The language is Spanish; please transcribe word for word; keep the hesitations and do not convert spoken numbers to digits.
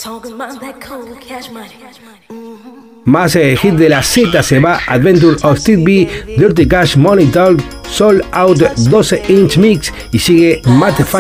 Más eh, hit de la Z se va Adventure of Steve B, Dirty Cash, Money Talk, Soul Out doce inch Mix y sigue Matt